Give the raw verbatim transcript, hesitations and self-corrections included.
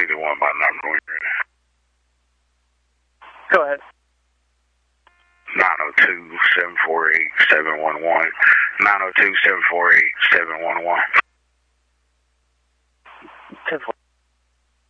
either one by number when you're ready. Go ahead. nine oh two, seven four eight, seven one one. nine oh two, seven four eight, seven one one.